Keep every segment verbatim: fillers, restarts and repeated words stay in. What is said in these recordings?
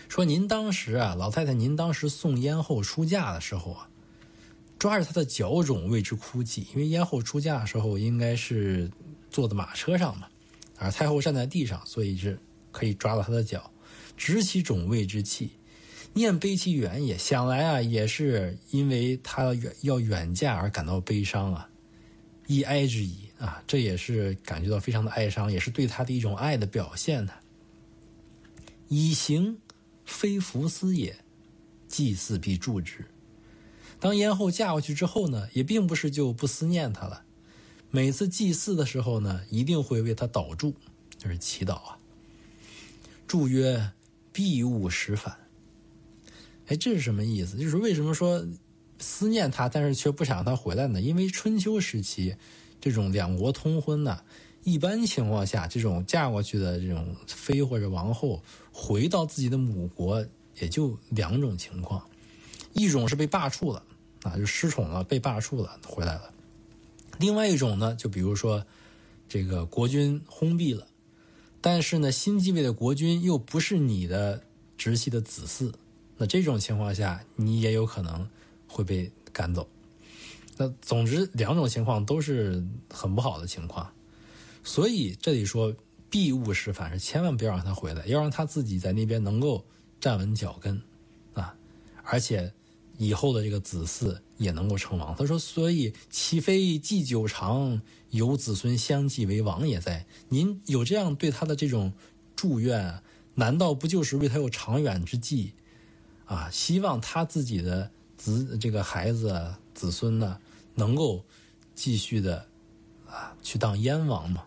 说您当时啊，老太太您当时送燕后出嫁的时候啊，抓着她的脚踵为之哭泣，因为燕后出嫁的时候应该是坐在马车上嘛，而太后站在地上，所以是可以抓到她的脚，执其踵为之泣，念悲其远也，想来啊也是因为她要远嫁而感到悲伤啊，亦哀之矣啊，这也是感觉到非常的哀伤，也是对她的一种爱的表现呢。以行非福思也，祭祀必助之。当燕后嫁过去之后呢，也并不是就不思念她了，每次祭祀的时候呢，一定会为她祷祝，就是祈祷啊。祝曰：必勿使返。哎，这是什么意思？就是为什么说思念她，但是却不想让她回来呢？因为春秋时期这种两国通婚呢，一般情况下这种嫁过去的这种妃或者王后回到自己的母国也就两种情况，一种是被罢黜了啊，就失宠了，被罢黜了回来了。另外一种呢，就比如说这个国君薨敝了，但是呢新继位的国君又不是你的直系的子嗣，那这种情况下你也有可能会被赶走。那总之两种情况都是很不好的情况，所以这里说必勿使返，是千万不要让他回来，要让他自己在那边能够站稳脚跟啊，而且以后的这个子嗣也能够称王。他说所以岂非继久长，有子孙相继为王也在。您有这样对他的这种祝愿，难道不就是为他有长远之计啊？希望他自己的子这个孩子子孙呢能够继续的啊去当燕王吗？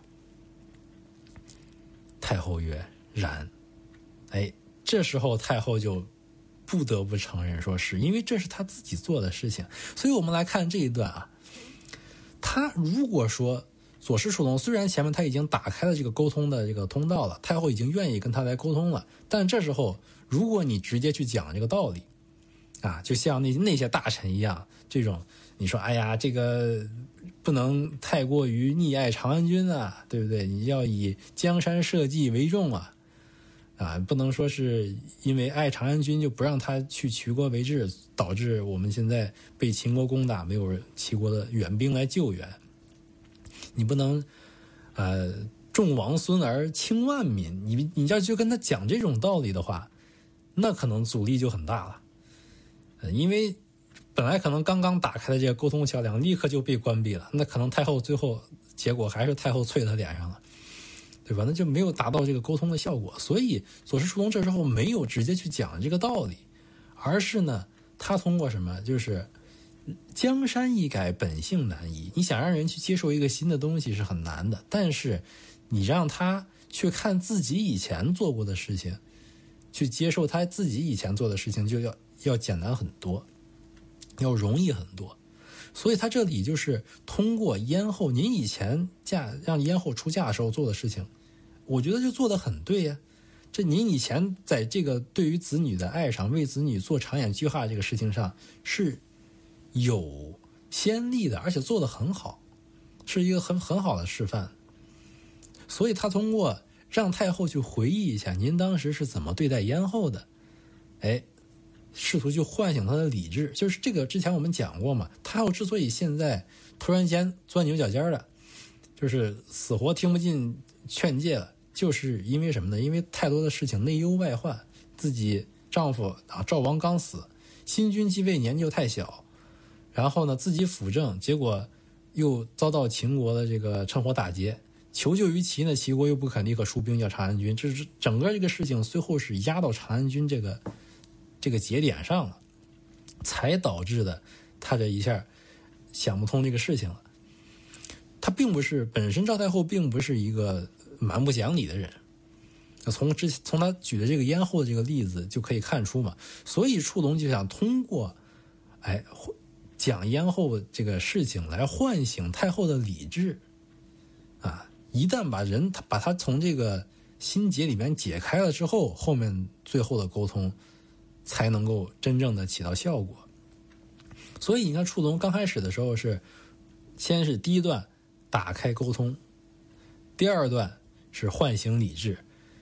太后曰：然。哎，这时候太后就不得不承认说是，因为这是他自己做的事情。所以我们来看这一段啊，他如果说左氏触龙，虽然前面他已经打开了这个沟通的这个通道了，太后已经愿意跟他来沟通了，但这时候如果你直接去讲这个道理啊，就像那那些大臣一样，这种你说哎呀这个不能太过于溺爱长安君啊，对不对？你要以江山社稷为重啊，啊，不能说是因为爱长安君就不让他去齐国为质，导致我们现在被秦国攻打，没有齐国的援兵来救援。你不能，呃，重王孙而轻万民。你你要就跟他讲这种道理的话，那可能阻力就很大了，呃、因为本来可能刚刚打开的这个沟通桥梁立刻就被关闭了，那可能太后最后结果还是太后啐他脸上了，对吧？那就没有达到这个沟通的效果。所以左氏触龙这时候没有直接去讲这个道理，而是呢他通过什么，就是江山易改，本性难移。你想让人去接受一个新的东西是很难的，但是你让他去看自己以前做过的事情，去接受他自己以前做的事情，就要要简单很多，要容易很多。所以他这里就是通过燕后，您以前嫁让燕后出嫁的时候做的事情，我觉得就做得很对呀。这您以前在这个对于子女的爱上，为子女做长远计划这个事情上是有先例的，而且做得很好，是一个很很好的示范。所以他通过让太后去回忆一下您当时是怎么对待燕后的，哎，试图去唤醒他的理智。就是这个之前我们讲过嘛，太后之所以现在突然间钻牛角尖的，就是死活听不进劝诫了，就是因为什么呢？因为太多的事情内忧外患，自己丈夫啊赵王刚死，新君继位年纪又太小，然后呢自己辅政，结果又遭到秦国的这个趁火打劫，求救于齐呢，齐国又不肯立刻出兵叫长安君，这是整个这个事情最后是压到长安君这个这个节点上了，才导致的他这一下想不通这个事情了。他并不是本身赵太后并不是一个蛮不讲理的人，从之从他举的这个燕后的这个例子就可以看出嘛。所以触龙就想通过哎讲燕后这个事情来唤醒太后的理智啊，一旦把人把他从这个心结里面解开了之后，后面最后的沟通才能够真正的起到效果。所以你看触龙刚开始的时候是先是第一段打开沟通，第二段是唤醒理智，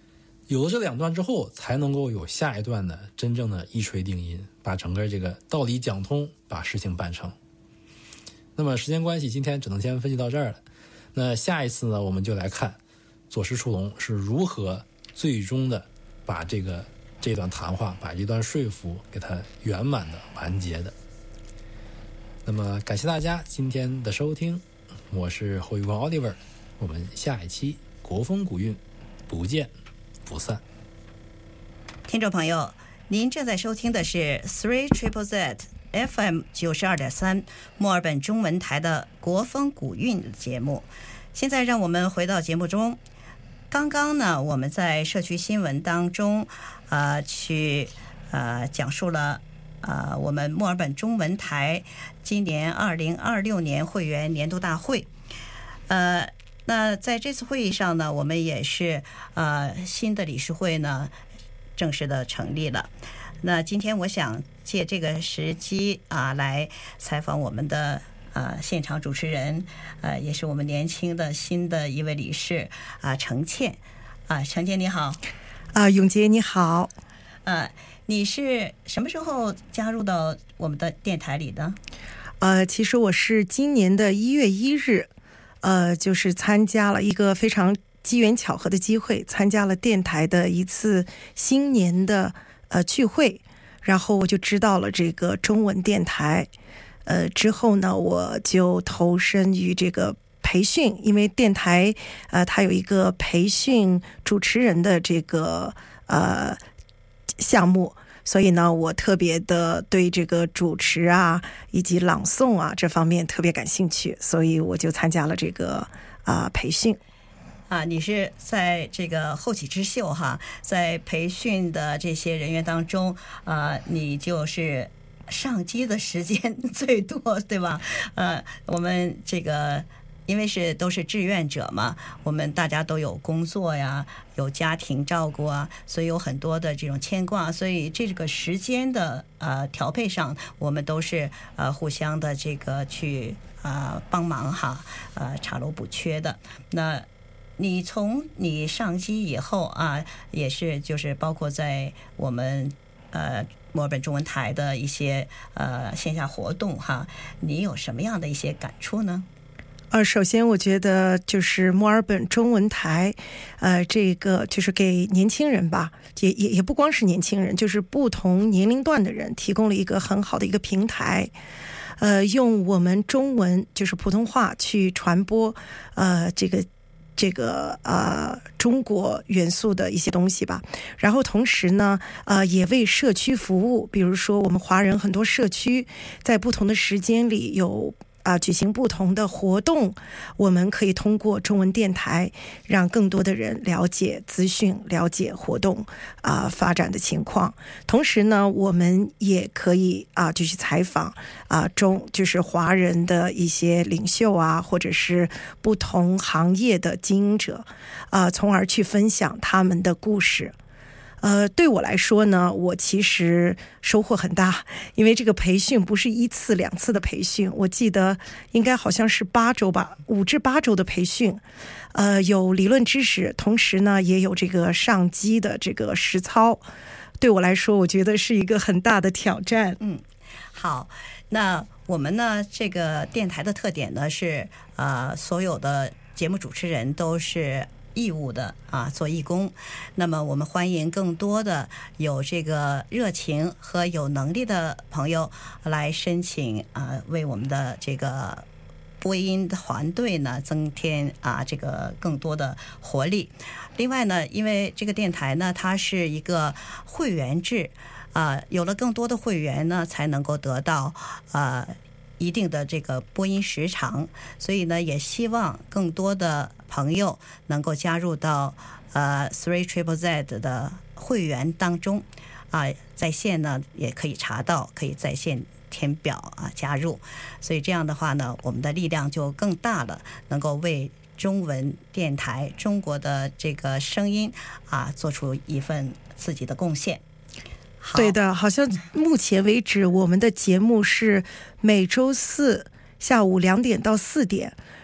有了这两段之后，才能够有下一段的真正的一锤定音，把整个这个道理讲通，把事情办成。那么时间关系，今天只能先分析到这儿了。那下一次呢，我们就来看左石出龙是如何最终的把这个这段谈话，把这段说服给它圆满的完结的。那么感谢大家今天的收听，我是后羿光 Oliver， 我们下一期国风古韵不见不散。 听众朋友，您正在收听的是 Three Triple Z F M 九十二点三墨尔本中文台的国风古韵节目。现在让我们回到节目中。刚刚呢，我们在社区新闻当中，呃，去呃讲述了呃我们墨尔本中文台今年二零二六年会员年度大会。呃，那在这次会议上呢，我们也是呃新的理事会呢正式的成立了。那今天我想借这个时机啊，来采访我们的呃现场主持人，呃，也是我们年轻的新的一位理事啊，程倩啊，程倩你好。 啊，永杰你好。 呃，你是什么时候加入到我们的电台里的？ 呃，其实我是今年的一月一日，呃，就是参加了一个非常机缘巧合的机会，参加了电台的一次新年的呃聚会，然后我就知道了这个中文电台。呃，之后呢，我就投身于这个培训，因为电台呃，它有一个培训主持人的这个呃项目，所以呢，我特别的对这个主持啊以及朗诵啊这方面特别感兴趣，所以我就参加了这个啊、呃、培训。 啊，你是在这个后起之秀哈，在培训的这些人员当中，啊、呃，你就是上机的时间最多，对吧？呃，我们这个因为是都是志愿者嘛，我们大家都有工作呀，有家庭照顾啊，所以有很多的这种牵挂，所以这个时间的呃调配上，我们都是呃互相的这个去啊、呃、帮忙哈，呃查漏补缺的。那你从你上机以后啊，也是就是包括在我们呃墨尔本中文台的一些呃线下活动哈，你有什么样的一些感触呢？ 呃，首先我觉得就是墨尔本中文台，呃，这个就是给年轻人吧，也也也不光是年轻人，就是不同年龄段的人提供了一个很好的一个平台，呃，用我们中文就是普通话去传播，呃，这个。这个呃中国元素的一些东西吧，然后同时呢，呃也为社区服务，比如说我们华人很多社区在不同的时间里有啊、呃、举行不同的活动，我们可以通过中文电台让更多的人了解资讯，了解活动啊、呃、发展的情况。同时呢，我们也可以啊继续采访啊中就是华人的一些领袖啊，或者是不同行业的经营者啊，从而去分享他们的故事。呃，对我来说呢，我其实收获很大，因为这个培训不是一次两次的培训，我记得应该好像是八周吧，五至八周的培训，呃，有理论知识，同时呢也有这个上机的这个实操，对我来说，我觉得是一个很大的挑战。 嗯，好，那我们呢这个电台的特点呢是，呃，所有的节目主持人都是义务的啊，做义工。那么我们欢迎更多的有这个热情和有能力的朋友来申请啊，为我们的这个播音团队呢增添啊这个更多的活力。另外呢，因为这个电台呢它是一个会员制啊，有了更多的会员呢才能够得到啊一定的这个播音时长，所以呢也希望更多的朋友能够加入到呃 Three Triple Z 的会员当中啊，在线呢也可以查到，可以在线填表啊加入，所以这样的话呢，我们的力量就更大了，能够为中文电台中国的这个声音啊做出一份自己的贡献。 对的，好像目前为止我们的节目是每周四下午两点到四点，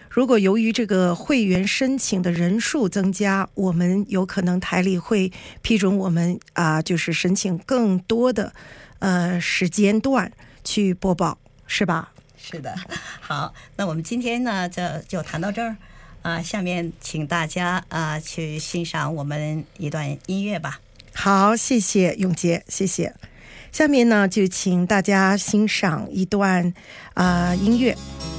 如果由于这个会员申请的人数增加，我们有可能台里会批准我们啊，就是申请更多的呃时间段去播报，是吧？ 是的。好，那我们今天呢就就谈到这儿啊，下面请大家啊去欣赏我们一段音乐吧。 好，谢谢永杰，谢谢。下面呢就请大家欣赏一段啊、呃、音乐。